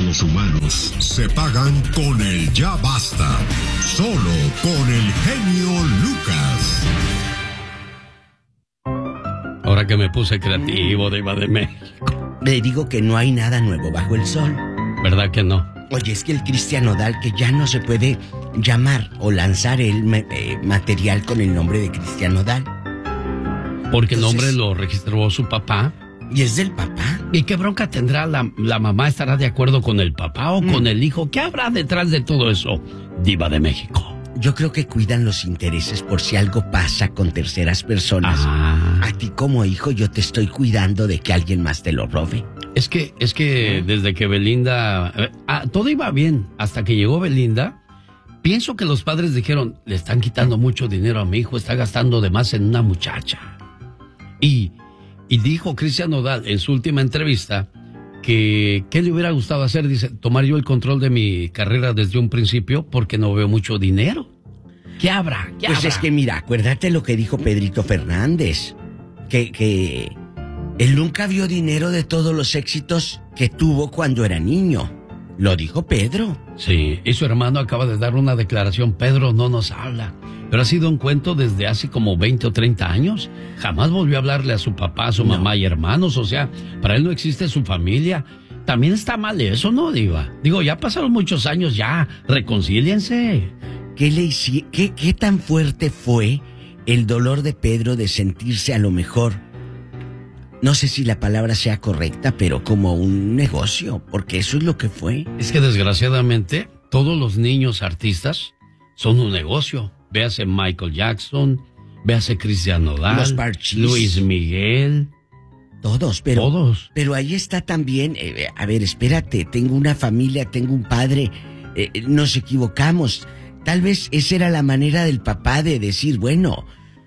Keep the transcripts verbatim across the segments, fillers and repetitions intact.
los humanos se pagan con el ya basta. Solo con el genio Lucas. Ahora que me puse creativo, Diva de México. Le digo que no hay nada nuevo bajo el sol. ¿Verdad que no? Oye, es que el Cristian Nodal, que ya no se puede llamar o lanzar el eh, material con el nombre de Cristian Nodal. Porque el Entonces, nombre lo registró su papá. ¿Y es del papá? ¿Y qué bronca tendrá la, la mamá? ¿Estará de acuerdo con el papá o mm. con el hijo? ¿Qué habrá detrás de todo eso, Diva de México? Yo creo que cuidan los intereses por si algo pasa con terceras personas. Ah. A ti como hijo yo te estoy cuidando de que alguien más te lo robe. Es que, es que desde que Belinda... Eh, ah, todo iba bien. Hasta que llegó Belinda, pienso que los padres dijeron, le están quitando mucho dinero a mi hijo, está gastando de más en una muchacha. Y, y dijo Cristian Nodal en su última entrevista que ¿qué le hubiera gustado hacer? Dice, tomar yo el control de mi carrera desde un principio porque no veo mucho dinero. ¿Qué habrá? ¿Qué pues habrá? Es que mira, acuérdate lo que dijo Pedrito Fernández, que, que él nunca vio dinero de todos los éxitos que tuvo cuando era niño. Lo dijo Pedro. Sí, y su hermano acaba de dar una declaración, Pedro no nos habla. Pero ha sido un cuento desde hace como veinte o treinta años. Jamás volvió a hablarle a su papá, a su no. mamá y hermanos. O sea, para él no existe su familia. También está mal eso, ¿no, Diva? Digo, ya pasaron muchos años, ya, reconcíliense. ¿Qué le hici- qué, qué tan fuerte fue el dolor de Pedro de sentirse a lo mejor, no sé si la palabra sea correcta, pero como un negocio? Porque eso es lo que fue. Es que desgraciadamente todos los niños artistas son un negocio. Véase Michael Jackson, véase Cristian Nodal, los Parchís, Luis Miguel. Todos, pero, Todos. pero ahí está también, eh, a ver, espérate, tengo una familia, tengo un padre, eh, nos equivocamos. Tal vez esa era la manera del papá de decir, bueno,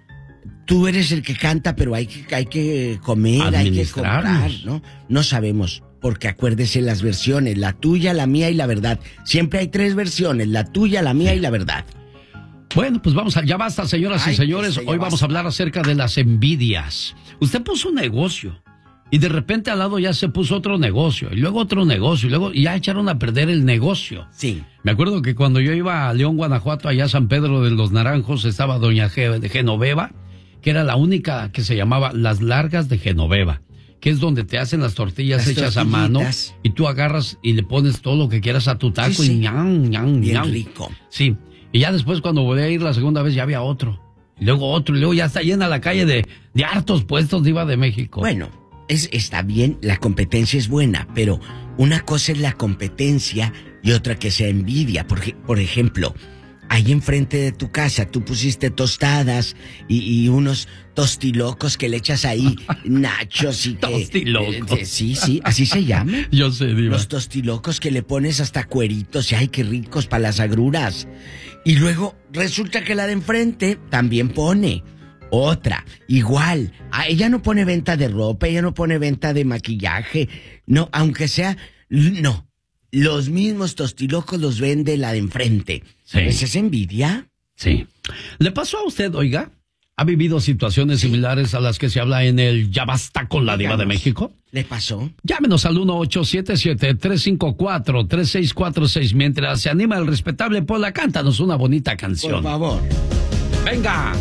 tú eres el que canta, pero hay que, hay que comer, hay que comprar, ¿no? No sabemos, porque acuérdese las versiones, la tuya, la mía y la verdad. Siempre hay tres versiones, la tuya, la mía sí. y la verdad. Bueno, pues vamos a... Ya basta, señoras Ay, y señores. Hoy vamos basta. a hablar acerca de las envidias. Usted puso un negocio y de repente al lado ya se puso otro negocio y luego otro negocio y luego ya echaron a perder el negocio. Sí. Me acuerdo que cuando yo iba a León, Guanajuato, allá a San Pedro de los Naranjos, estaba doña Ge- Genoveva, que era la única que se llamaba Las Largas de Genoveva, que es donde te hacen las tortillas las hechas a mano y tú agarras y le pones todo lo que quieras a tu taco sí, sí. y ñan, ñan, Bien ñan. rico. Sí. Y ya después cuando volví a ir la segunda vez ya había otro. Y luego otro. Y luego ya está llena la calle de, de hartos puestos Diva de México. Bueno, es, está bien, la competencia es buena, pero una cosa es la competencia y otra que sea envidia. Por, por ejemplo, ahí enfrente de tu casa tú pusiste tostadas y, y unos tostilocos que le echas ahí, nachos y que... Tostilocos. Eh, sí, sí, así se llama. Yo sé, Diva. Los tostilocos que le pones hasta cueritos y ay, qué ricos para las agruras. Y luego resulta que la de enfrente también pone otra, igual. Ah, ella no pone venta de ropa, ella no pone venta de maquillaje, no, aunque sea, no. Los mismos tostilocos los vende la de enfrente. Sí. ¿Esa es envidia? Sí. ¿Le pasó a usted, oiga? ¿Ha vivido situaciones sí. similares a las que se habla en el Ya Basta con la Diva de México? ¿Le pasó? Llámenos al uno ocho siete siete, tres cinco cuatro, tres seis cuatro seis. Mientras se anima el respetable Pola, cántanos una bonita canción. Por favor. ¡Venga!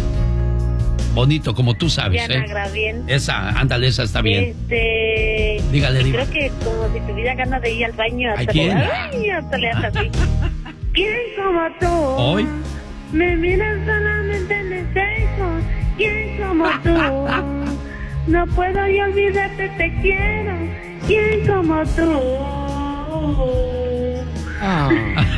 Bonito, como tú sabes, Diana ¿eh? Graviel. Esa, ándale, esa está bien. Este... Dígale, Diva. Creo que como si tuviera ganas de ir al baño. Hasta ¿Ay, quién? Le, ay, hasta le hace así. ¿Quién como tú? ¿Hoy? Me miras solamente en el Facebook. ¿Quién como tú? No puedo yo olvidarte, te quiero. ¿Quién como tú? Ah.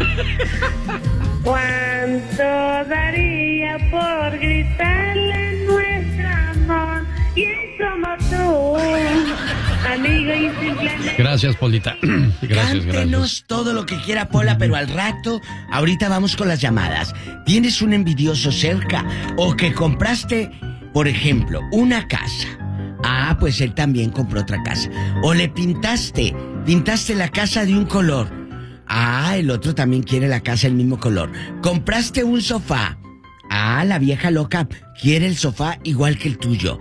¿Cuánto daría por gritarle nuestro amor? ¿Quién como tú? Amigo y simplemente... Gracias, Polita. Gracias, Cántenos gracias. todo lo que quiera, Pola, pero al rato, ahorita vamos con las llamadas. ¿Tienes un envidioso cerca? ¿O que compraste, por ejemplo, una casa? Ah, pues él también compró otra casa. ¿O le pintaste? Pintaste la casa de un color. Ah, el otro también quiere la casa del mismo color. ¿Compraste un sofá? Ah, la vieja loca quiere el sofá igual que el tuyo.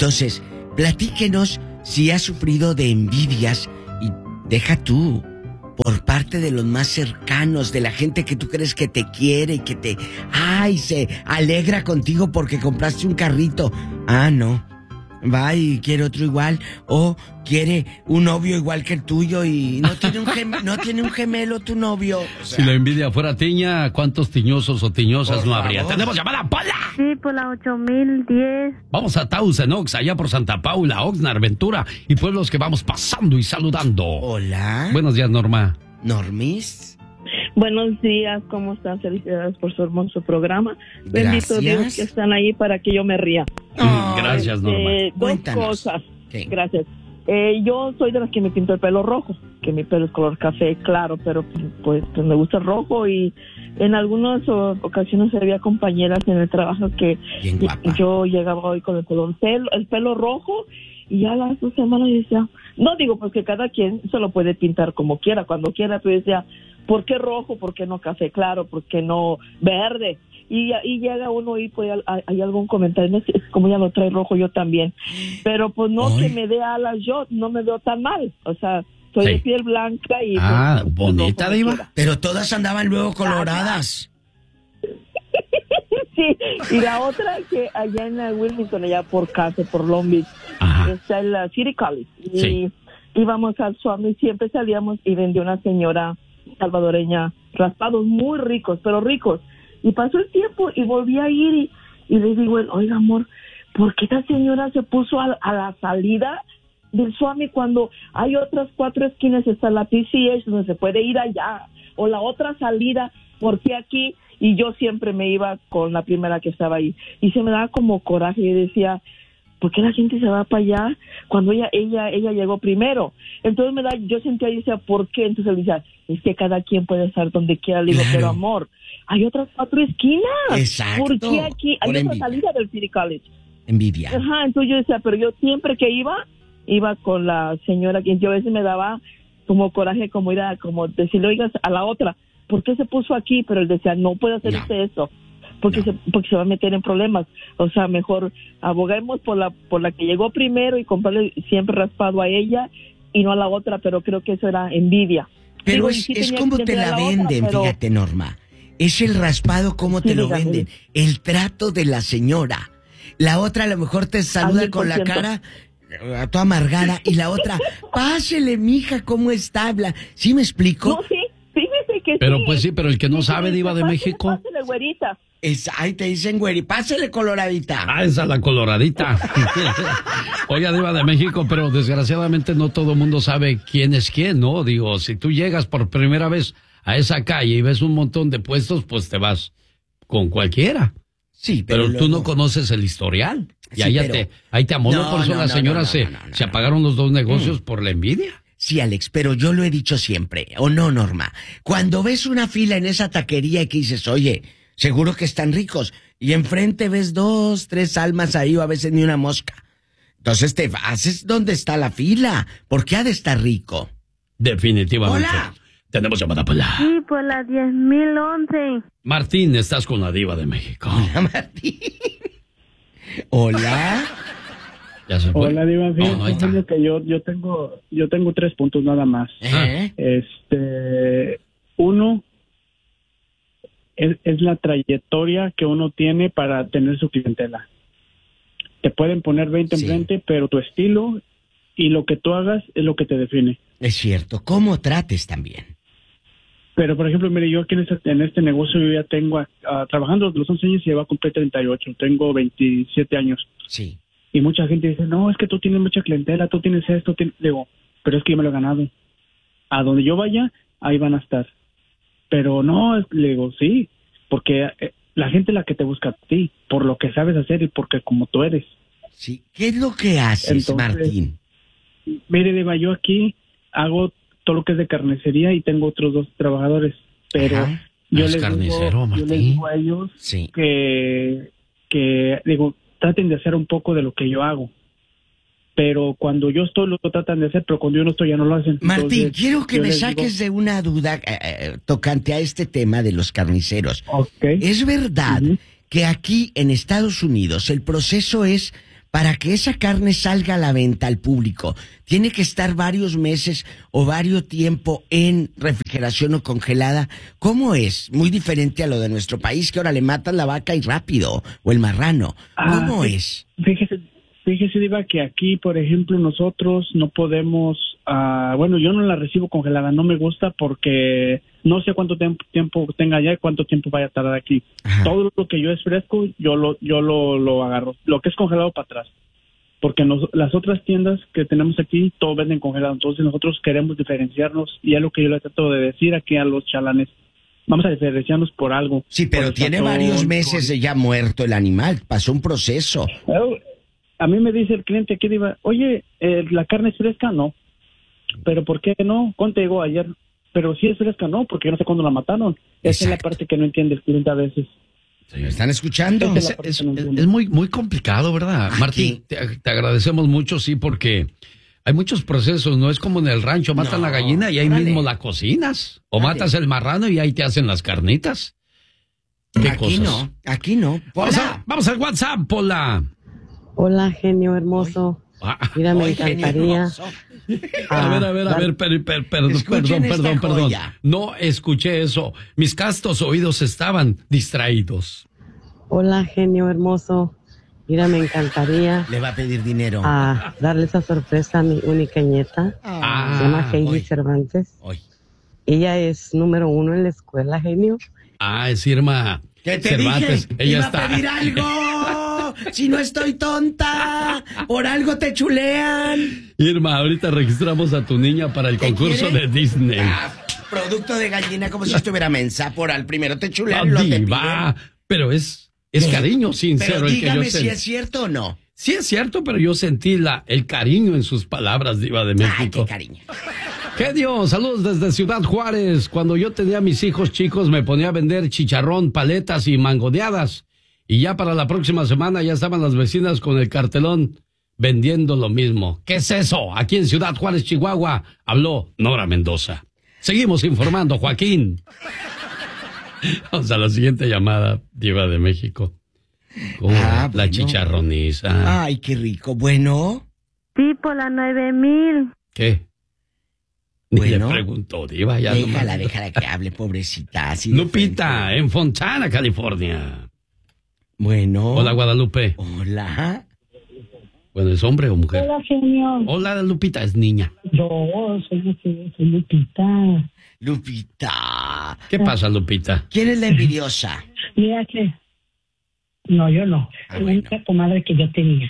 Entonces, platíquenos si has sufrido de envidias y deja tú. por parte de los más cercanos, de la gente que tú crees que te quiere y que te... ¡Ay! Se alegra contigo porque compraste un carrito. Ah, no. Va y quiere otro igual. O quiere un novio igual que el tuyo y no tiene un, gem... no tiene un gemelo tu novio. O sea, si la envidia fuera tiña, ¿cuántos tiñosos o tiñosas por no favor. habría? ¡Tenemos llamada, Pola! Sí, por la ocho mil diez. Vamos a Tausen, Ox, allá por Santa Paula, Oxnard, Ventura y pueblos que vamos pasando y saludando. Hola. Buenos días, Norma. Normis. Buenos días, ¿cómo están? Felicidades por su hermoso programa. Gracias. Bendito Dios que están ahí para que yo me ría. Mm, Gracias, Norma. Eh, dos Cuéntanos. cosas. Sí. Gracias. Eh, yo soy de las que me pinto el pelo rojo, que mi pelo es color café claro, pero pues, pues me gusta el rojo y en algunas o- ocasiones había compañeras en el trabajo que Bien guapa. yo llegaba hoy con el pelo, el pelo, el pelo rojo y ya a las dos semanas yo decía, no digo pues que cada quien se lo puede pintar como quiera, cuando quiera, pero yo decía, ¿por qué rojo? ¿Por qué no café claro? ¿Por qué no verde? Y, y llega uno y pues hay, hay algún comentario, no sé, como ya lo trae rojo yo también, pero pues no Ay. que me dé alas yo, no me veo tan mal, o sea, soy Sí. de piel blanca y... Ah, pues, bonita, rojo me Diva. queda. Pero todas andaban luego coloradas. Sí, y la otra que allá en la Wilmington, allá por casa, por Long Beach, Ajá. está el uh, City College. Y Sí. íbamos al Swami, siempre salíamos y vendió una señora salvadoreña raspados muy ricos, pero ricos. Y pasó el tiempo y volví a ir y, y le digo, oiga, amor, ¿por qué esta señora se puso a, a la salida del Swami cuando hay otras cuatro esquinas? Está la P C H donde se puede ir allá, o la otra salida, ¿por qué aquí? Y yo siempre me iba con la primera que estaba ahí. Y se me daba como coraje y decía, ¿por qué la gente se va para allá cuando ella ella ella llegó primero? Entonces me da, yo sentía y decía, ¿por qué? Entonces él decía, es que cada quien puede estar donde quiera. Le digo, Claro. pero amor, hay otras cuatro esquinas. Exacto. ¿Por qué aquí? Hay Por otra envidia. salida del City College. Envidia. Ajá, entonces yo decía, pero yo siempre que iba, iba con la señora, que yo a veces me daba como coraje, como ir a, como decirle, oigas, a la otra, ¿por qué se puso aquí? Pero él decía, no puede hacer No. usted eso, porque, No. se, porque se va a meter en problemas. O sea, mejor aboguemos por la, por la que llegó primero y comprarle siempre raspado a ella y no a la otra, pero creo que eso era envidia. Pero Digo, y es, sí es tenía como que te tener la otra, venden, pero- fíjate, Norma. Es el raspado, cómo te Sí, lo dígame. venden. El trato de la señora. La otra a lo mejor te saluda mil con por la ciento. cara eh, toda amargada y la otra, pásele, mija, ¿cómo está? Habla. ¿Sí me explico? No, sí, fíjese que Pero sí. pues sí, pero el que no Sí, sabe, sí, Diva de pásele, México. pásele, güerita. Es, ay, te dicen, güey, pásele, coloradita. Ah, esa la coloradita. Oiga, Diva de México, pero desgraciadamente no todo el mundo sabe quién es quién, ¿no? Digo, si tú llegas por primera vez a esa calle y ves un montón de puestos, pues te vas con cualquiera. Sí, pero, Pero, tú no luego- conoces el historial. Y Sí, ahí, ya pero- te, ahí te amoló, No, por eso no, la no, señora no, no, se, no, no, no, se no. apagaron los dos negocios por la envidia. Sí, Alex, pero yo lo he dicho siempre, ¿o no, Norma? Cuando ves una fila en esa taquería y que dices, oye, seguro que están ricos, y enfrente ves dos, tres almas ahí o a veces ni una mosca. Entonces te haces dónde está la fila, porque ha de estar rico. Definitivamente. Hola. Tenemos llamada por la... Sí, por la diez mil once. Martín, estás con la Diva de México. Hola, Martín. Hola. Ya se fue. Hola, Diva. No, Fíjate, no, ahí está. fíjate que yo, yo tengo, yo tengo tres puntos nada más. ¿Eh? Este, uno es, es la trayectoria que uno tiene para tener su clientela. Te pueden poner veinte Sí. enfrente, pero tu estilo y lo que tú hagas es lo que te define. Es cierto, ¿cómo trates también? Pero, por ejemplo, mire, yo aquí en este, en este negocio yo ya tengo, ah, trabajando desde los once años y ya va a cumplir treinta y ocho, tengo veintisiete años. Sí. Y mucha gente dice, no, es que tú tienes mucha clientela, tú tienes esto, tienes... digo, pero es que yo me lo he ganado. A donde yo vaya, ahí van a estar. Pero no, es- le digo, sí, porque eh, la gente es la que te busca a ti, por lo que sabes hacer y porque como tú eres. Sí. ¿Qué es lo que haces, Entonces- Martín? Mire, Diva, yo aquí hago todo lo que es de carnicería y tengo otros dos trabajadores, pero Ajá. yo, Es les carnicero, digo, yo Martín. les digo a ellos Sí. que, que, digo, traten de hacer un poco de lo que yo hago. Pero cuando yo estoy, lo tratan de hacer, pero cuando yo no estoy, ya no lo hacen. Martín, Entonces, quiero que yo me les saques de una duda eh, eh, tocante a este tema de los carniceros. digo, ok. ¿Es verdad Ujú. que aquí en Estados Unidos el proceso es para que esa carne salga a la venta al público, tiene que estar varios meses o varios tiempo en refrigeración o congelada. ¿Cómo es? Muy diferente a lo de nuestro país, que ahora le matan la vaca y rápido, o el marrano. ¿Cómo Ah, es? Fíjese, fíjese, Diva, que aquí, por ejemplo, nosotros no podemos, ah, bueno, yo no la recibo congelada, no me gusta porque no sé cuánto tiempo, tiempo tenga allá y cuánto tiempo vaya a tardar aquí. Ajá. Todo lo que yo es fresco, yo lo, yo lo, lo agarro. Lo que es congelado para atrás. Porque nos, las otras tiendas que tenemos aquí, todo venden congelado. Entonces nosotros queremos diferenciarnos y es lo que yo le trato de decir aquí a los chalanes. Vamos a diferenciarnos por algo. Sí, pero Por tiene sazón, varios meses de ya muerto el animal, pasó un proceso. por- A mí me dice el cliente aquí, Diva, oye, eh, ¿la carne es fresca? No. ¿Pero por qué no? ¿Cuánto llegó ayer? Pero si es fresca, no, porque yo no sé cuándo la mataron. Esa es la Exacto. parte que no entiende el cliente a veces. ¿Me están escuchando? Esa Es, la parte es- que no es- entiendo. es muy, muy complicado, ¿verdad? Aquí. Martín, te, te agradecemos mucho, sí, porque hay muchos procesos, no es como en el rancho, matan No, la gallina y ahí órale. mismo la cocinas. O Órale. matas el marrano y ahí te hacen las carnitas. ¿Qué Aquí cosas? no, aquí no. Vamos, Hola. a- vamos al WhatsApp, Pola. Hola, genio hermoso. Ah, Mira, me Oye, genio encantaría. hermoso. A ver, a ver, a dar- ver, per- per- perdón, Escuchen perdón, esta perdón, perdón. joya. No escuché eso. Mis castos oídos estaban distraídos. Hola, genio hermoso. Mira, me encantaría Le va a pedir dinero. ah, darle esa sorpresa a mi única nieta. Ah, Se llama Heidi hoy. Cervantes. Hoy. Ella es número uno en la escuela, genio. Ah, es Irma ¿Qué te Cervantes. dije? Ella Iba está. a pedir algo. Si no estoy tonta, por algo te chulean. Irma, ahorita registramos a tu niña para el ¿Qué concurso quiere? de Disney. Ah, producto de gallina, como si estuviera mensa. Por al primero te Ah, chulean y luego te diva, piden. pero es, es ¿Qué? cariño sincero Pero el que yo dígame si sentí. es cierto o no. Sí es cierto, pero yo sentí la, el cariño en sus palabras, Diva de Ay, México. qué cariño. Genio, saludos desde Ciudad Juárez. Cuando yo tenía a mis hijos chicos me ponía a vender chicharrón, paletas y mangoneadas. Y ya para la próxima semana ya estaban las vecinas con el cartelón vendiendo lo mismo. ¿Qué es eso? Aquí en Ciudad Juárez, Chihuahua, habló Nora Mendoza. Seguimos informando, Joaquín. Vamos a la siguiente llamada, Diva de México. ¿Cómo Ah, la bueno. chicharroniza? Ay, qué rico. Bueno, Sí, por la nueve mil. ¿Qué? Ni Bueno. le preguntó, Diva. Ya déjala, nomás. déjala que hable, pobrecita. Así de Lupita, frente. en Fontana, California. Bueno. Hola, Guadalupe. Hola. Bueno, ¿es hombre o mujer? Hola, genio. Hola, Lupita, es niña. Yo soy, soy, soy Lupita. Lupita. ¿Qué pasa, Lupita? ¿Quién es la envidiosa? Mira que... No, yo no. Ah, Es bueno. una comadre que yo tenía.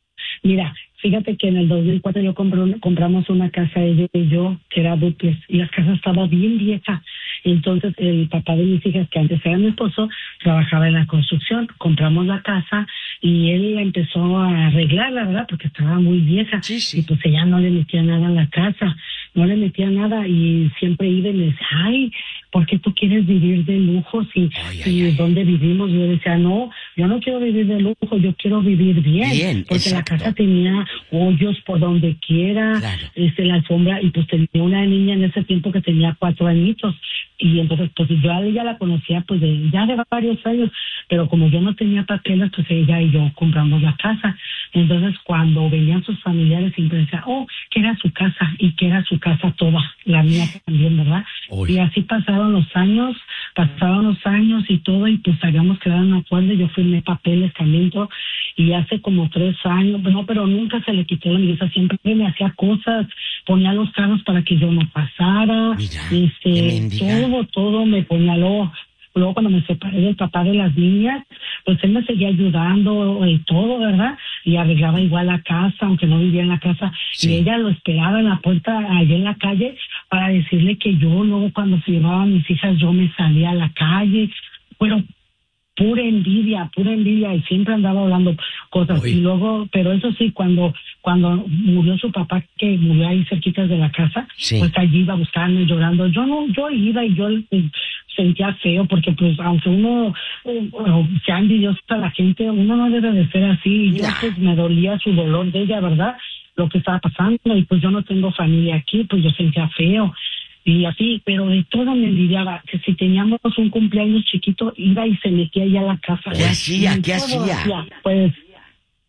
Mira, fíjate que en el dos mil cuatro yo compré un- compramos una casa, ella y yo, que era duplex, y la casa estaba bien vieja. Entonces, el papá de mis hijas, que antes era mi esposo, trabajaba en la construcción. Compramos la casa y él la empezó a arreglar, la verdad, porque estaba muy vieja. Sí, sí. Y pues ella no le metía nada a la casa, no le metía nada y siempre iba y me decía, ay, ¿por qué tú quieres vivir de lujo si, Ay, si ay, ay. dónde vivimos? Yo decía, no, yo no quiero vivir de lujo, yo quiero vivir bien. Bien, porque exacto. la casa tenía hoyos por donde quiera, Claro. este, la alfombra, y pues tenía una niña en ese tiempo que tenía cuatro añitos. Y entonces, pues yo a ella la conocía pues de, ya de varios años, pero como yo no tenía papeles, pues ella y yo compramos la casa. Entonces, cuando venían sus familiares, siempre decía, oh, que era su casa, y que era su casa toda, la mía también, ¿verdad? Uy. Y así pasaron los años, pasaron los años y todo, y pues habíamos quedado en acuerdo, yo firmé papeles también, todo, y hace como tres años, no, pero nunca se le quitó la amiguita, siempre me hacía cosas, ponía los carros para que yo no pasara, Mira, qué este, mendiga. todo, todo me ponía luego, luego cuando me separé del papá de las niñas, pues él me seguía ayudando y todo, ¿verdad? Y arreglaba igual la casa, aunque no vivía en la casa, Sí. y ella lo esperaba en la puerta allá en la calle para decirle que yo luego cuando se llevaban mis hijas yo me salía a la calle, pero pura envidia, pura envidia, y siempre andaba hablando cosas. Uy. Y luego, pero eso sí, cuando cuando murió su papá, que murió ahí cerquita de la casa, Sí. pues allí iba a buscarme llorando. Yo no, yo iba y yo eh, sentía feo, porque pues aunque uno eh, bueno, sea envidioso a la gente, uno no debe de ser así. Y yo Nah. pues me dolía su dolor de ella, ¿verdad? Lo que estaba pasando, y pues yo no tengo familia aquí, pues yo sentía feo. Y así, pero de todo me envidiaba, que si teníamos un cumpleaños chiquito, iba y se metía ya a la casa. ¿Qué hacía? Y ¿Qué todo hacía? Pues,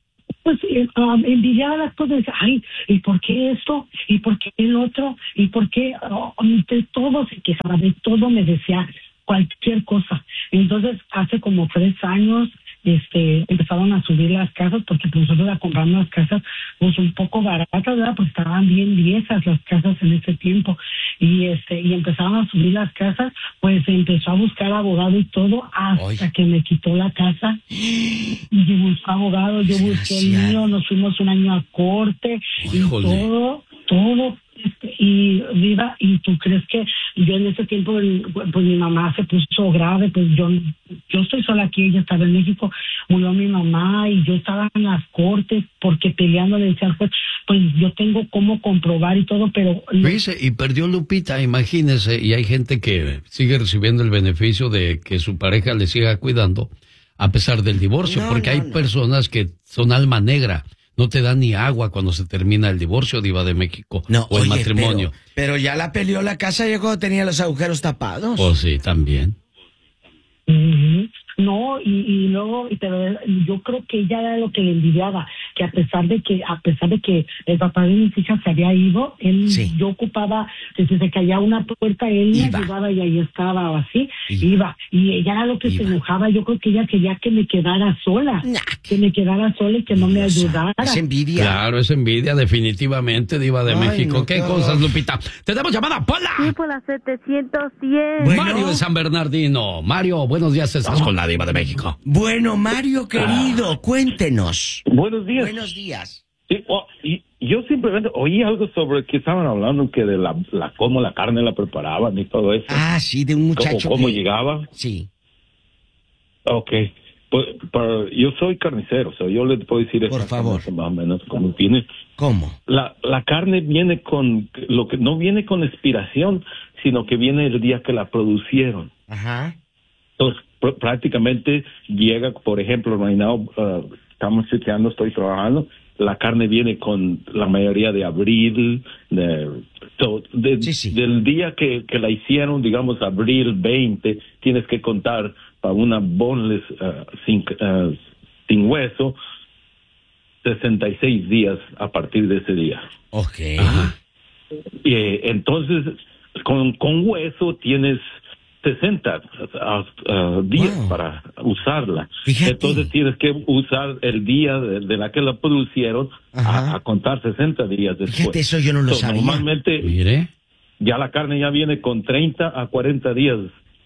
pues eh, um, envidiaba las cosas, decía, ay, ¿y por qué esto? ¿Y por qué el otro? ¿Y por qué? Oh, de todo se quejaba, de todo me decía cualquier cosa. Entonces, hace como tres años, este, empezaron a subir las casas, porque pues, nosotros la compramos las casas, pues un poco baratas, ¿verdad? Pues estaban bien viejas las casas en ese tiempo, y este, y empezaron a subir las casas, pues empezó a buscar abogado y todo, hasta Oye. que me quitó la casa, y yo busqué abogado, yo busqué el mío, nos fuimos un año a corte, Oye, y jole. todo, todo, este, y viva, y tú crees que yo en ese tiempo, pues mi mamá se puso grave, pues yo, yo estoy sola aquí, ella estaba en México, murió mi mamá y yo estaba en las cortes porque peleando le decía al juez, pues yo tengo cómo comprobar y todo, pero... Dice, y perdió Lupita, imagínese, y hay gente que sigue recibiendo el beneficio de que su pareja le siga cuidando a pesar del divorcio, no, porque no, hay no. personas que son alma negra. No te dan ni agua cuando se termina el divorcio, Diva de México, no, o el oye, matrimonio. Pero, pero ya la peleó la casa ya cuando tenía los agujeros tapados. Pues sí, también. Uh-huh. No, y, y luego, pero yo creo que ella era lo que le envidiaba, que a pesar de que, a pesar de que el papá de mis hijas se había ido, él, sí. yo ocupaba, que si se caía una puerta, él me ayudaba y ahí estaba, o así, iba, iba. y ella era lo que iba. se enojaba, yo creo que ella quería que me quedara sola, nah. que me quedara sola y que no me ayudara. Es envidia. Claro, es envidia, definitivamente, Diva de Ay, México. No, ¿Qué no. cosas, Lupita? ¡Tenemos llamada, Pola! Sí, por la setecientos diez. Bueno. Mario de San Bernardino. Mario, buenos días, estás oh. con la Diva de México. Bueno, Mario querido, ah. cuéntenos. Buenos días. Buenos días. Sí, oh, y yo simplemente oí algo sobre que estaban hablando que de la, la cómo la carne la preparaban y todo eso. Ah, sí, de un muchacho. ¿Cómo, cómo que... llegaba? Sí. Ok. Pues, pero yo soy carnicero, o sea, yo le puedo decir por favor más o menos cómo viene. ¿Cómo? La, la carne viene con, lo que no viene con expiración, sino que viene el día que la producieron. Ajá. Entonces, pr- prácticamente llega, por ejemplo, right now, uh, estamos chequeando, estoy trabajando, la carne viene con la mayoría de abril, de, so, de, sí, sí. del día que, que la hicieron, digamos, abril veinte, tienes que contar para una boneless uh, sin, uh, sin hueso, sesenta y seis días a partir de ese día. Ok. Ajá. Y, eh, entonces, con, con hueso tienes sesenta uh, uh, días wow. para usarla. Fíjate. Entonces tienes que usar el día de, de la que la producieron a, a contar sesenta días después. Fíjate, eso yo no lo Entonces, sabía. Normalmente, Mire. ya la carne ya viene con treinta a cuarenta días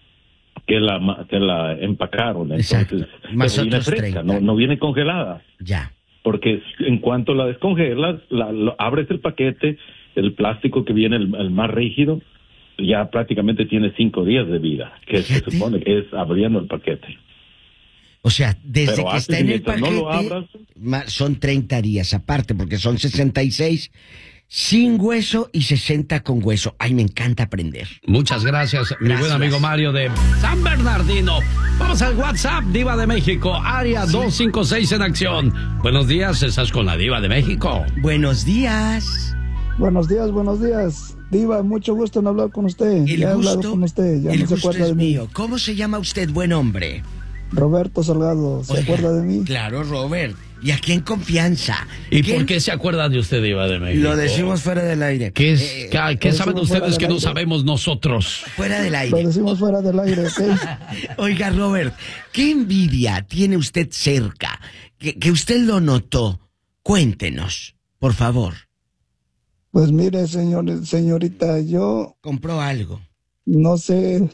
que la que la empacaron. Entonces, más viene fresca, no, no viene congelada. Ya. Porque en cuanto la descongelas, la, lo, abres el paquete, el plástico que viene el, el más rígido, ya prácticamente tiene cinco días de vida, que Fíjate. se supone que es abriendo el paquete. O sea, desde Pero que está en el paquete, no lo abras, son treinta días aparte, porque son sesenta y seis sin hueso y sesenta con hueso. Ay, me encanta aprender. Muchas gracias, gracias, mi buen amigo Mario de San Bernardino. Vamos al WhatsApp, Diva de México, área sí. dos cinco seis en acción. Buenos días, estás con la Diva de México. Buenos días. Buenos días, buenos días. Diva, mucho gusto en hablar con usted. El ya he gusto, hablado con usted, ya el no se gusto acuerda es de mí. mío. ¿Cómo se llama usted, buen hombre? Roberto Salgado, ¿se Oiga, acuerda de mí? Claro, Robert. Y aquí en confianza. ¿Y ¿Quién? por qué se acuerda de usted, Diva de México? Lo decimos fuera del aire. ¿Qué, es, eh, ¿qué, ¿qué saben ustedes que no aire. sabemos nosotros? Fuera del aire. Lo decimos fuera del aire, ¿ok? Oiga, Robert, ¿qué envidia tiene usted cerca? Que, que usted lo notó. Cuéntenos, por favor. Pues mire, señor, señorita, yo... ¿Compró algo? No sé.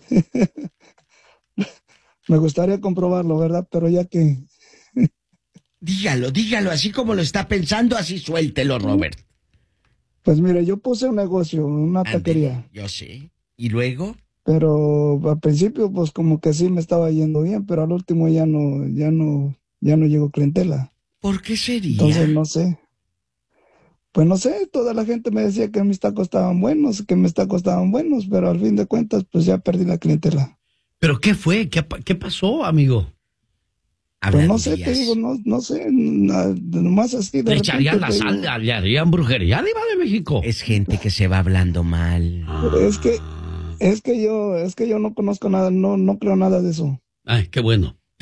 Me gustaría comprobarlo, ¿verdad? Pero ya que... Dígalo, dígalo, así como lo está pensando, así suéltelo, Robert. Pues mire, yo puse un negocio, una Ande, taquería. Yo sé. ¿Y luego? Pero al principio, pues como que sí me estaba yendo bien, pero al último ya no, ya no, ya no llegó clientela. ¿Por qué sería? Entonces no sé. Pues no sé, toda la gente me decía que mis tacos estaban buenos, que mis tacos estaban buenos, pero al fin de cuentas, pues ya perdí la clientela. ¿Pero qué fue? ¿Qué, qué pasó, amigo? Pues no sé, te digo, no, no sé, nada, nomás así de ¿Le echarían la sal? ¿Le harían brujería, Diva de México? Es gente que se va hablando mal. Ah. Es que, es que yo, es que yo no conozco nada, no, no creo nada de eso. Ay, qué bueno.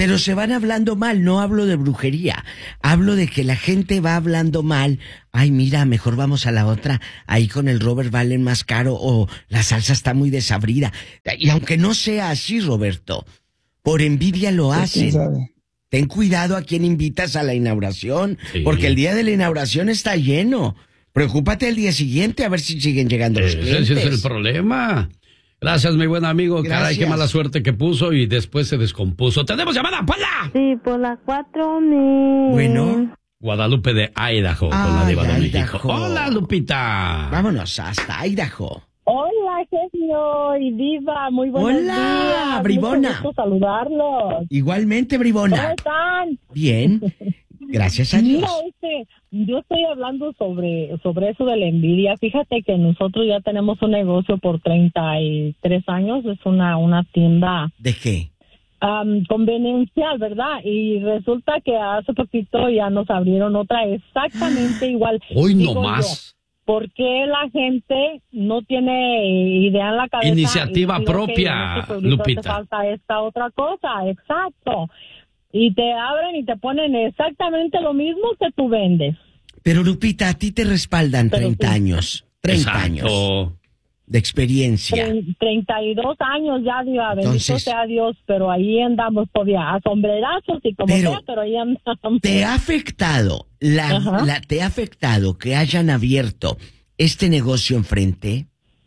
Pero se van hablando mal, no hablo de brujería. Hablo de que la gente va hablando mal. Ay, mira, mejor vamos a la otra. Ahí con el Robert valen más caro o la salsa está muy desabrida. Y aunque no sea así, Roberto, por envidia lo hacen. Ten cuidado a quién invitas a la inauguración, sí. Porque el día de la inauguración está lleno. Preocúpate el día siguiente a ver si siguen llegando los clientes. Ese es el problema. Gracias, mi buen amigo. Gracias. Caray, qué mala suerte que puso y después se descompuso. ¿Tenemos llamada, Paula? Sí, por la cuatro mil. Bueno. Guadalupe de Idaho, Ay, con la diva de México. Hola, Lupita. Vámonos hasta Idaho. Hola, genio y diva. Muy buenos Hola, días. Hola, Bribona. Mucho gusto saludarlos. Igualmente, Bribona. ¿Cómo están? Bien. Gracias a Dios. Mira, este, yo estoy hablando sobre, sobre eso de la envidia. Fíjate que nosotros ya tenemos un negocio por treinta y tres años. Es una, una tienda. ¿De qué? Um, conveniencial, ¿verdad? Y resulta que hace poquito ya nos abrieron otra exactamente igual. Hoy no más. ¿Por qué la gente no tiene idea en la cabeza? Iniciativa y, propia, okay, Lupita. Hace falta esta otra cosa, exacto. Y te abren y te ponen exactamente lo mismo que tú vendes. Pero Lupita, a ti te respaldan Pero treinta sí. años. treinta Exacto. años de experiencia. treinta y dos años ya, diva, bendito sea Dios, pero ahí andamos todavía a sombrerazos y como pero, sea, pero ahí andamos. ¿Te ha afectado, la, la, te ha afectado que hayan abierto este negocio enfrente?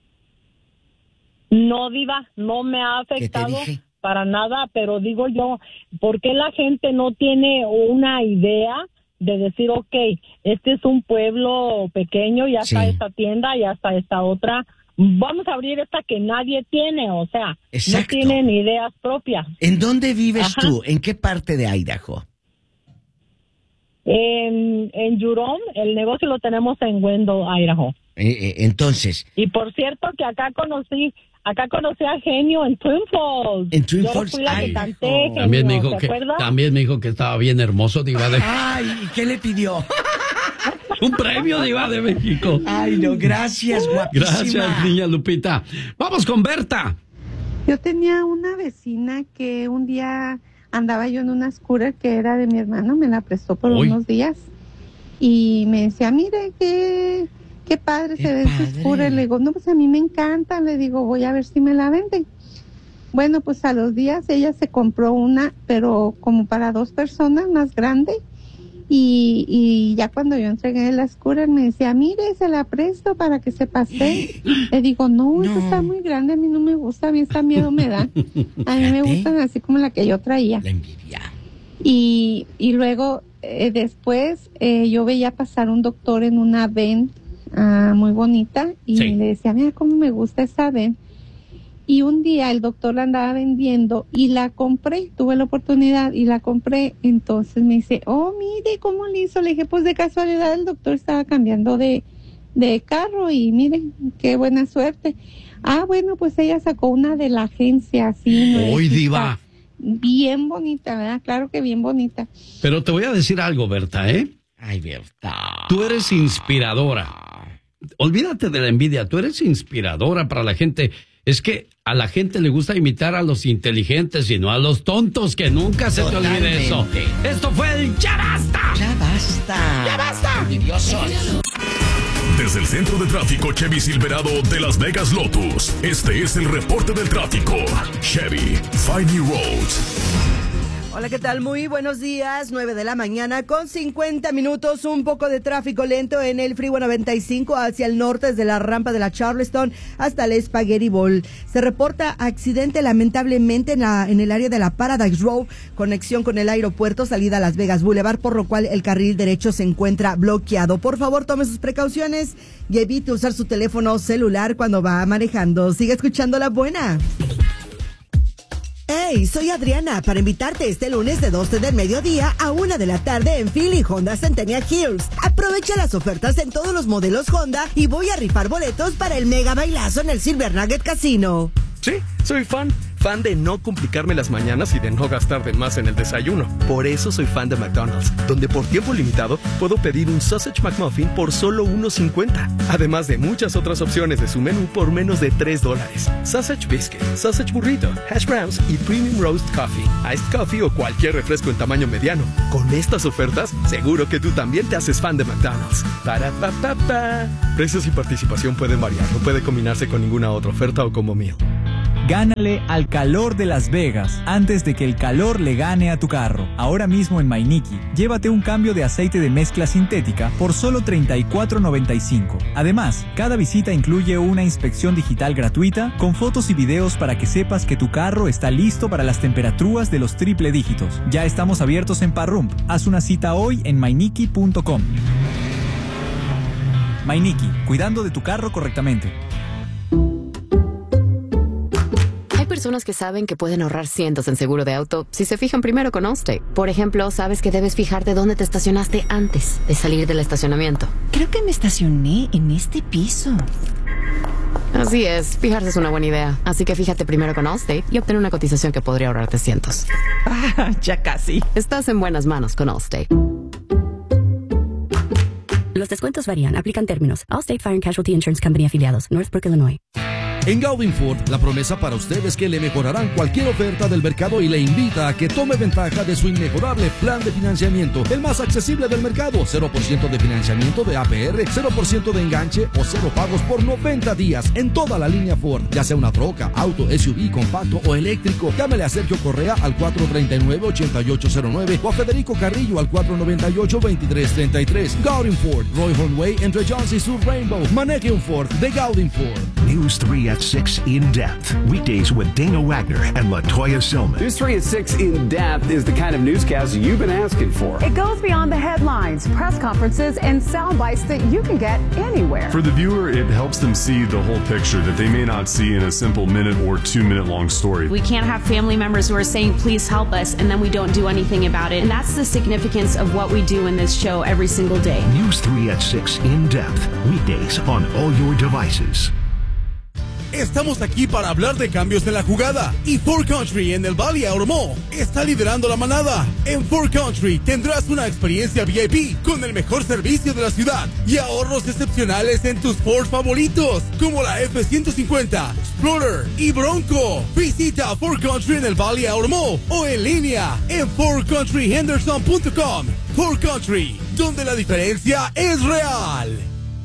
No, diva, no me ha afectado. ¿Qué te dije? Para nada, pero digo yo, ¿por qué la gente no tiene una idea de decir, ok, este es un pueblo pequeño, ya sí. está esta tienda, ya está esta otra, vamos a abrir esta que nadie tiene, o sea, Exacto. no tienen ideas propias. ¿En dónde vives Ajá. tú? ¿En qué parte de Idaho? En, en Yurón, el negocio lo tenemos en Wendell, Idaho. Eh, eh, entonces. Y por cierto que acá conocí, acá conocí a Genio en Twin Falls. En Twin Yo Falls, fui la que canté, Genio, también me dijo ¿te que acuerdas? también me dijo que estaba bien hermoso, diva de. Ay, ¿y qué le pidió? Un premio, diva de México. Ay, no, gracias, guapísima. Gracias, niña Lupita. Vamos con Berta. Yo tenía una vecina que un día andaba yo en una scooter que era de mi hermano, me la prestó por Uy. unos días y me decía, mire, qué, qué padre qué se ve su scooter. Le digo, no, pues a mí me encanta. Le digo, voy a ver si me la venden. Bueno, pues a los días ella se compró una, pero como para dos personas, más grande. Y, y ya cuando yo entregué la scooter me decía, mire, se la presto para que se pase. Le digo, no, no, esa está muy grande, a mí no me gusta, a mí esta miedo me da. A mí me gustan así como la que yo traía. La envidia. Y, y luego, eh, después, eh, yo veía pasar un doctor en una van uh, muy bonita y sí. le decía, mira cómo me gusta esa van. Y un día el doctor la andaba vendiendo y la compré, tuve la oportunidad y la compré. Entonces me dice, oh, mire cómo le hizo. Le dije, pues de casualidad el doctor estaba cambiando de, de carro y mire, qué buena suerte. Ah, bueno, pues ella sacó una de la agencia así. Hoy, diva. Bien bonita, ¿verdad? Claro que bien bonita. Pero te voy a decir algo, Berta, ¿eh? Ay, Berta. Tú eres inspiradora. Olvídate de la envidia, tú eres inspiradora para la gente. Es que a la gente le gusta imitar a los inteligentes y no a los tontos, que nunca se Totalmente. te olvide eso. Esto fue el Ya Basta. Ya Basta. Ya Basta. Envidiosos. Desde el centro de tráfico Chevy Silverado de Las Vegas Lotus, este es el reporte del tráfico. Chevy, find new roads. Hola, ¿qué tal? Muy buenos días, nueve de la mañana con cincuenta minutos, un poco de tráfico lento en el Freeway noventa y cinco hacia el norte desde la rampa de la Charleston hasta el Spaghetti Bowl. Se reporta accidente lamentablemente en, la, en el área de la Paradise Road, conexión con el aeropuerto, salida a Las Vegas Boulevard, por lo cual el carril derecho se encuentra bloqueado. Por favor, tome sus precauciones y evite usar su teléfono celular cuando va manejando. Sigue escuchando La Buena. Hey, soy Adriana para invitarte este lunes de doce del mediodía a una de la tarde en Philly Honda Centennial Hills. Aprovecha las ofertas en todos los modelos Honda y voy a rifar boletos para el mega bailazo en el Silver Nugget Casino. Sí, soy fan. fan de no complicarme las mañanas y de no gastar de más en el desayuno. Por eso soy fan de McDonald's, donde por tiempo limitado puedo pedir un Sausage McMuffin por solo uno cincuenta. Además de muchas otras opciones de su menú por menos de tres dólares. Sausage Biscuit, Sausage Burrito, Hash Browns y Premium Roast Coffee, Iced Coffee o cualquier refresco en tamaño mediano. Con estas ofertas, seguro que tú también te haces fan de McDonald's. Para pa pa pa. Precios y participación pueden variar, no puede combinarse con ninguna otra oferta o como meal. Gánale al calor de Las Vegas antes de que el calor le gane a tu carro. Ahora mismo en Mainiki, llévate un cambio de aceite de mezcla sintética por solo treinta y cuatro noventa y cinco. Además, cada visita incluye una inspección digital gratuita con fotos y videos para que sepas que tu carro está listo para las temperaturas de los triple dígitos. Ya estamos abiertos en Parrump. Haz una cita hoy en mainiki punto com. Mainiki, cuidando de tu carro correctamente. Hay personas que saben que pueden ahorrar cientos en seguro de auto si se fijan primero con Allstate. Por ejemplo, sabes que debes fijarte dónde te estacionaste antes de salir del estacionamiento. Creo que me estacioné en este piso. Así es, fijarse es una buena idea. Así que fíjate primero con Allstate y obtén una cotización que podría ahorrarte cientos. Ah, ya casi. Estás en buenas manos con Allstate. Los descuentos varían, aplican términos. Allstate Fire and Casualty Insurance Company afiliados, Northbrook, Illinois. En Gaudin Ford, la promesa para usted es que le mejorarán cualquier oferta del mercado y le invita a que tome ventaja de su inmejorable plan de financiamiento, el más accesible del mercado. cero por ciento de financiamiento de A P R, cero por ciento de enganche o cero pagos por noventa días en toda la línea Ford, ya sea una troca, auto, S U V, compacto o eléctrico. Llámele a Sergio Correa al cuatro tres nueve, ocho ocho cero nueve o a Federico Carrillo al cuatro nueve ocho, dos tres tres tres. Gaudin Ford, Roy Hornway, entre Jones y Sur Rainbow. Maneje un Ford de Gaudin Ford. News three at six In Depth. Weekdays with Dana Wagner and LaToya Silman. News three at six In Depth is the kind of newscast you've been asking for. It goes beyond the headlines, press conferences, and sound bites that you can get anywhere. For the viewer, it helps them see the whole picture that they may not see in a simple minute or two minute long story. We can't have family members who are saying, please help us, and then we don't do anything about it. And that's the significance of what we do in this show every single day. News three at six In Depth. Weekdays on all your devices. Estamos aquí para hablar de cambios en la jugada y Ford Country en el Valle Auromó está liderando la manada. En Ford Country tendrás una experiencia V I P con el mejor servicio de la ciudad y ahorros excepcionales en tus Ford favoritos como la F ciento cincuenta, Explorer y Bronco. Visita Ford Country en el Valle Auromó o en línea en ford country henderson punto com. Ford Country, donde la diferencia es real.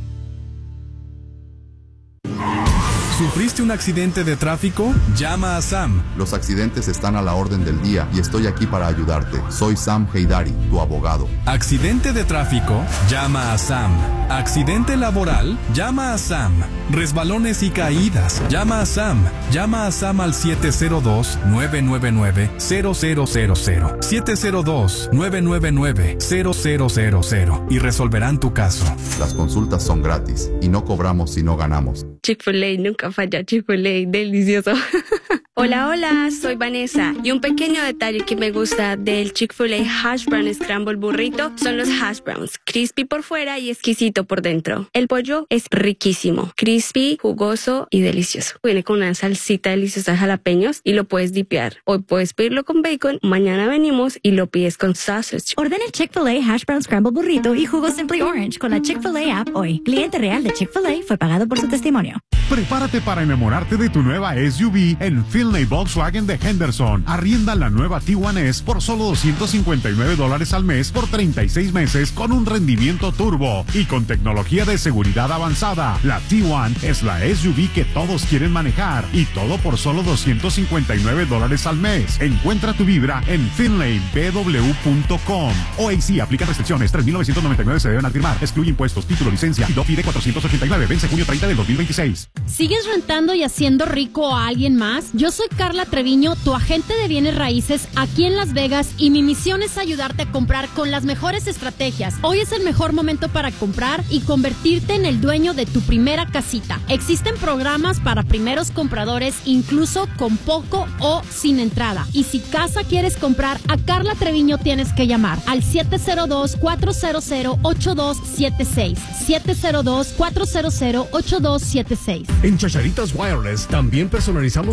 ¿Sufriste un accidente de tráfico? Llama a Sam. Los accidentes están a la orden del día y estoy aquí para ayudarte. Soy Sam Heydari, tu abogado. ¿Accidente de tráfico? Llama a Sam. ¿Accidente laboral? Llama a Sam. ¿Resbalones y caídas? Llama a Sam. Llama a Sam al siete cero dos, nueve nueve nueve, cero cero cero cero. siete cero dos, nueve nueve nueve, cero cero cero cero y resolverán tu caso. Las consultas son gratis y no cobramos si no ganamos. Chick-fil-A nunca falla, Chick-fil-A, delicioso. Hola, hola, soy Vanessa y un pequeño detalle que me gusta del Chick-fil-A Hash Brown Scramble Burrito son los hash browns, crispy por fuera y exquisito por dentro. El pollo es riquísimo, crispy, jugoso y delicioso. Viene con una salsita deliciosa de jalapeños y lo puedes dipear. Hoy puedes pedirlo con bacon, mañana venimos y lo pides con sausage. Ordena el Chick-fil-A Hash Brown Scramble Burrito y jugo Simply Orange con la Chick-fil-A app hoy. Cliente real de Chick-fil-A fue pagado por su testimonio. Prepárate para enamorarte de tu nueva S U V en Finlay Volkswagen de Henderson. Arrienda la nueva T uno S por solo doscientos cincuenta y nueve dólares al mes por treinta y seis meses con un rendimiento turbo y con tecnología de seguridad avanzada. La T uno es la S U V que todos quieren manejar y todo por solo doscientos cincuenta y nueve dólares al mes. Encuentra tu vibra en finlay b w punto com. O A C aplica restricciones. tres mil novecientos noventa y nueve se deben firmar. Excluye impuestos, título, licencia y D O F I de cuatrocientos ochenta y nueve. Vence junio treinta del dos mil veintiséis. ¿Sigues rentando y haciendo rico a alguien más? Yo soy Carla Treviño, tu agente de bienes raíces aquí en Las Vegas y mi misión es ayudarte a comprar con las mejores estrategias. Hoy es el mejor momento para comprar y convertirte en el dueño de tu primera casita. Existen programas para primeros compradores incluso con poco o sin entrada. Y si casa quieres comprar, a Carla Treviño tienes que llamar al siete cero dos, cuatro cero cero, ocho dos siete seis. siete cero dos, cuatro cero cero, ocho dos siete seis. En Chacharitas Wireless también personalizamos playeras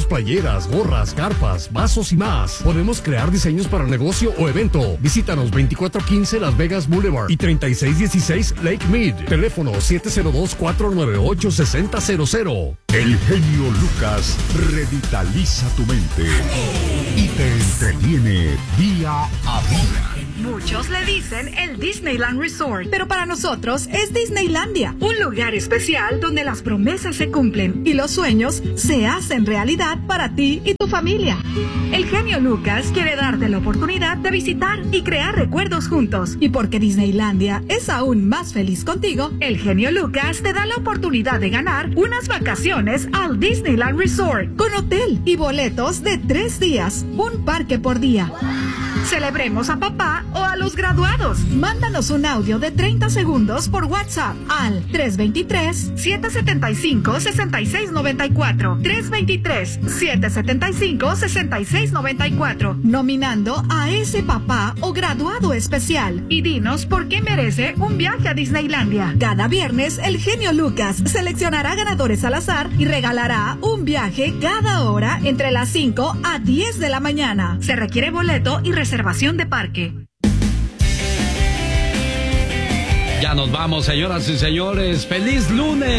playeras, gorras, carpas, vasos y más. Podemos crear diseños para negocio o evento. Visítanos veinticuatro quince Las Vegas Boulevard y treinta y seis dieciséis Lake Mead. Teléfono siete cero dos, cuatro nueve ocho, seis cero cero cero. El genio Lucas revitaliza tu mente y te entretiene día a día. Muchos le dicen el Disneyland Resort, pero para nosotros es Disneylandia, un lugar especial donde las promesas se cumplen y los sueños se hacen realidad para ti y tu familia. El genio Lucas quiere darte la oportunidad de visitar y crear recuerdos juntos. Y porque Disneylandia es aún más feliz contigo, el genio Lucas te da la oportunidad de ganar unas vacaciones al Disneyland Resort con hotel y boletos de tres días, un parque por día. Celebremos a papá o a los graduados. Mándanos un audio de treinta segundos por WhatsApp al tres dos tres, siete siete cinco, seis seis nueve cuatro. tres dos tres, siete siete cinco, seis seis nueve cuatro. Nominando a ese papá o graduado especial. Y dinos por qué merece un viaje a Disneylandia. Cada viernes, el genio Lucas seleccionará ganadores al azar y regalará un viaje cada hora entre las cinco a diez de la mañana. Se requiere boleto y reservación de parque. Ya nos vamos, señoras y señores. ¡Feliz lunes!